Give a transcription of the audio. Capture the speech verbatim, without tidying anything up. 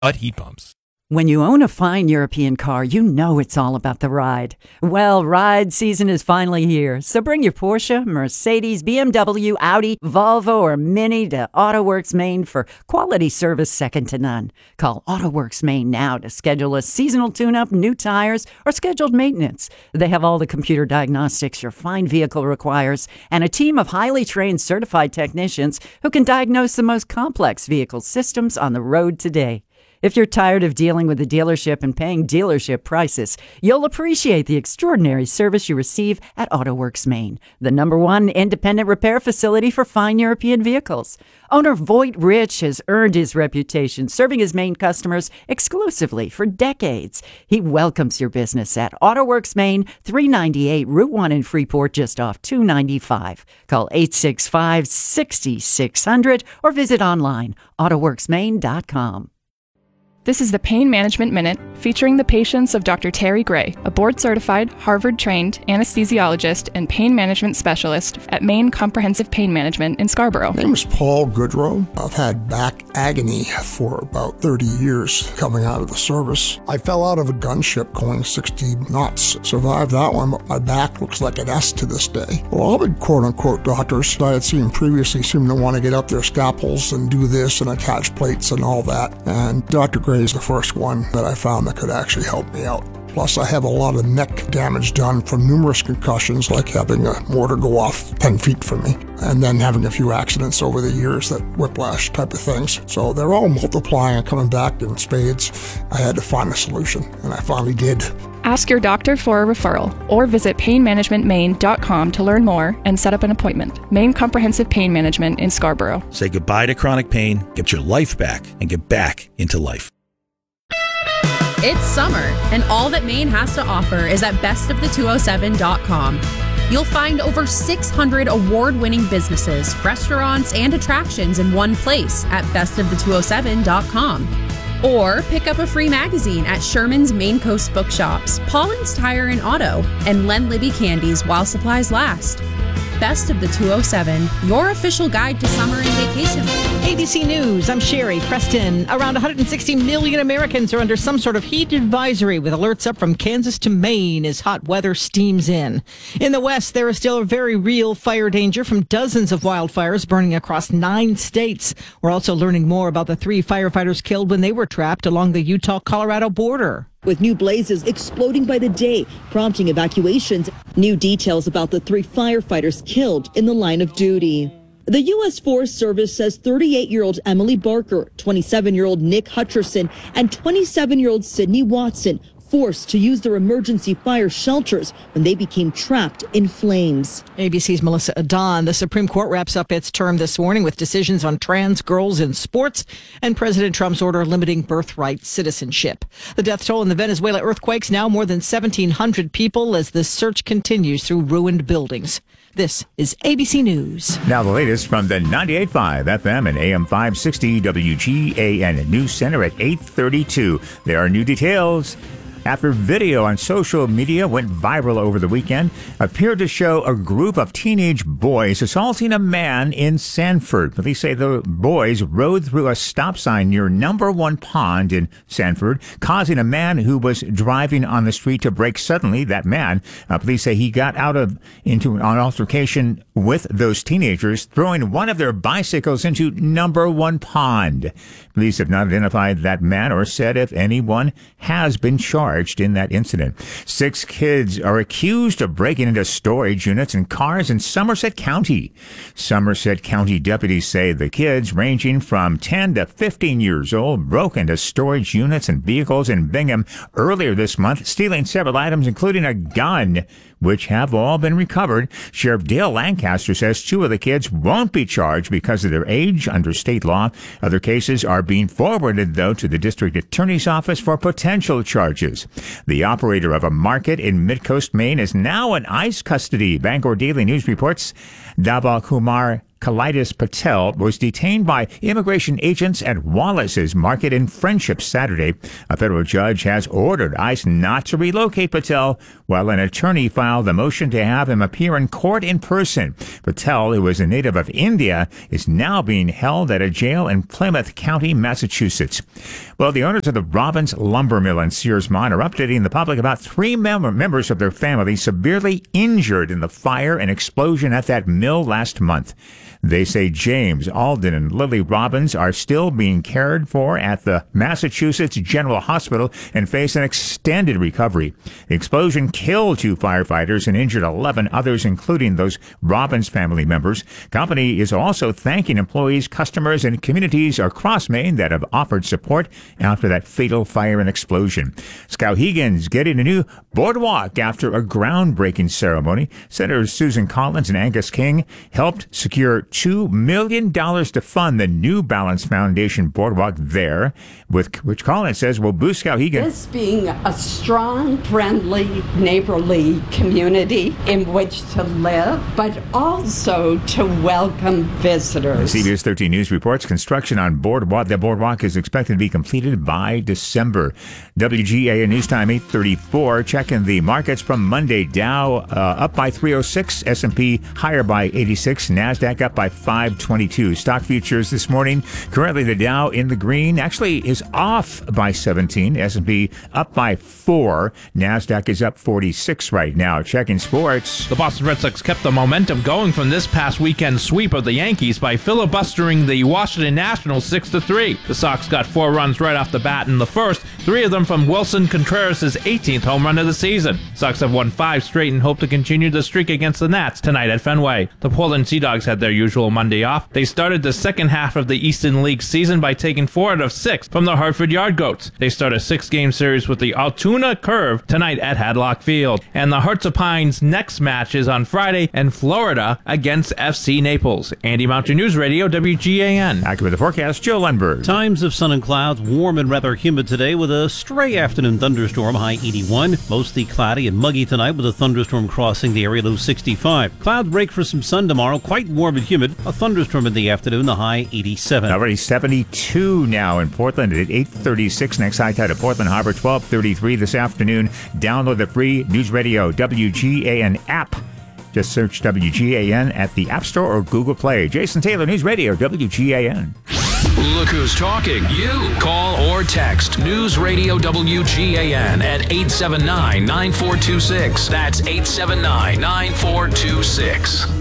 heat pumps. When you own a fine European car, you know it's all about the ride. Well, ride season is finally here, so bring your Porsche, Mercedes, B M W, Audi, Volvo, or Mini to AutoWorks Maine for quality service second to none. Call AutoWorks Maine now to schedule a seasonal tune-up, new tires, or scheduled maintenance. They have all the computer diagnostics your fine vehicle requires and a team of highly trained certified technicians who can diagnose the most complex vehicle systems on the road today. If you're tired of dealing with the dealership and paying dealership prices, you'll appreciate the extraordinary service you receive at AutoWorks Maine, the number one independent repair facility for fine European vehicles. Owner Voight Rich has earned his reputation serving his Maine customers exclusively for decades. He welcomes your business at AutoWorks Maine, three ninety-eight Route one in Freeport, just off two ninety-five. Call eight six five, six six zero zero or visit online, autoworks maine dot com. This is the Pain Management Minute, featuring the patients of Doctor Terry Gray, a board-certified, Harvard-trained anesthesiologist and pain management specialist at Maine Comprehensive Pain Management in Scarborough. My name is Paul Goodrow. I've had back agony for about thirty years coming out of the service. I fell out of a gunship going sixty knots. Survived that one, but my back looks like an S to this day. Well, all the quote-unquote doctors I had seen previously seemed to want to get up their scalpels and do this and attach plates and all that. And Doctor Gray is the first one that I found that could actually help me out. Plus, I have a lot of neck damage done from numerous concussions, like having a mortar go off ten feet from me, and then having a few accidents over the years, that whiplash type of things. So they're all multiplying and coming back in spades. I had to find a solution, and I finally did. Ask your doctor for a referral or visit pain management maine dot com to learn more and set up an appointment. Maine Comprehensive Pain Management in Scarborough. Say goodbye to chronic pain, get your life back, and get back into life. It's summer, and all that Maine has to offer is at best of the two oh seven dot com. You'll find over six hundred award-winning businesses, restaurants, and attractions in one place at best of the two oh seven dot com. Or pick up a free magazine at Sherman's Maine Coast Bookshops, Paulin's Tire and Auto, and Len Libby Candies while supplies last. Best of the two oh seven, your official guide to summer and vacation. A B C News, I'm Sherry Preston. Around one hundred sixty million Americans are under some sort of heat advisory, with alerts up from Kansas to Maine as hot weather steams in. In the West, there is still a very real fire danger from dozens of wildfires burning across nine states. We're also learning more about the three firefighters killed when they were trapped along the Utah-Colorado border. With new blazes exploding by the day, prompting evacuations. New details about the three firefighters killed in the line of duty. The U S Forest Service says thirty-eight-year-old Emily Barker, twenty-seven-year-old Nick Hutcherson, and twenty-seven-year-old Sydney Watson forced to use their emergency fire shelters when they became trapped in flames. A B C's Melissa Adon. The Supreme Court wraps up its term this morning with decisions on trans girls in sports and President Trump's order limiting birthright citizenship. The death toll in the Venezuela earthquakes, now more than seventeen hundred people as the search continues through ruined buildings. This is A B C News. Now the latest from the ninety-eight point five F M and A M five sixty W G A N News Center at eight thirty-two. There are new details after video on social media went viral over the weekend, appeared to show a group of teenage boys assaulting a man in Sanford. Police say the boys rode through a stop sign near Number One Pond in Sanford, causing a man who was driving on the street to brake suddenly. That man, uh, police say he got out of into an altercation with those teenagers, throwing one of their bicycles into Number One Pond. Police have not identified that man or said if anyone has been charged in that incident. Six kids are accused of breaking into storage units and cars in Somerset County. Somerset County deputies say the kids, ranging from ten to fifteen years old, broke into storage units and vehicles in Bingham earlier this month, stealing several items, including a gun, which have all been recovered. Sheriff Dale Lancaster says two of the kids won't be charged because of their age under state law. Other cases are being forwarded, though, to the district attorney's office for potential charges. The operator of a market in Midcoast, Maine, is now in ICE custody. Bangor Daily News reports Dhaval Kumar Kalidas Patel was detained by immigration agents at Wallace's Market in Friendship Saturday. A federal judge has ordered ICE not to relocate Patel, while an attorney filed a motion to have him appear in court in person. Patel, who is a native of India, is now being held at a jail in Plymouth County, Massachusetts. Well, the owners of the Robbins Lumber Mill in Searsmont are updating the public about three mem- members of their family severely injured in the fire and explosion at that mill last month. They say James, Alden, and Lily Robbins are still being cared for at the Massachusetts General Hospital and face an extended recovery. The explosion killed two firefighters and injured eleven others, including those Robbins family members. Company is also thanking employees, customers, and communities across Maine that have offered support after that fatal fire and explosion. Skowhegan's getting a new boardwalk after a groundbreaking ceremony. Senators Susan Collins and Angus King helped secure two million dollars to fund the New Balance Foundation boardwalk there, with which Collins says will boost Skowhegan. This being a strong, friendly, neighborly community in which to live, but also to welcome visitors. C B S thirteen News reports construction on boardwalk. The boardwalk is expected to be completed by December. W G A N News Time eight thirty-four. Checking the markets from Monday. Dow uh, up by three oh six. S and P higher by eighty-six. NASDAQ up by five twenty-two. Stock futures this morning. Currently the Dow in the green. Actually is off by seventeen. S and P up by four. NASDAQ is up forty-six right now. Checking sports. The Boston Red Sox kept the momentum going from this past weekend sweep of the Yankees by filibustering the Washington Nationals six to three. The Sox got four runs right off the bat in the first, three of them from Wilson Contreras' eighteenth home run of the season. Sox have won five straight and hope to continue the streak against the Nats tonight at Fenway. The Portland Sea Dogs had their usual Monday off. They started the second half of the Eastern League season by taking four out of six from the Hartford Yard Goats. They start a six-game series with the Altoona Curve tonight at Hadlock Field. And the Hearts of Pine's next match is on Friday in Florida against F C Naples. Andy Mountain News Radio, W G A N. Back with the forecast, Joe Lundberg. Times of sun and clouds, warm and rather humid today with a stray afternoon thunderstorm, high eighty-one. Mostly cloudy and muggy tonight with a thunderstorm crossing the area, low sixty-five. Clouds break for some sun tomorrow, quite warm and humid. A thunderstorm in the afternoon, the high eighty-seven. Already seventy-two now in Portland at eight thirty-six. Next high tide at Portland Harbor, twelve thirty-three this afternoon. Download the free News Radio W G A N app. Just search W G A N at the App Store or Google Play. Jason Taylor, News Radio W G A N. Look who's talking. You. Call or text News Radio W G A N at eight seven nine, nine four two six. That's eight seven nine, nine four two six.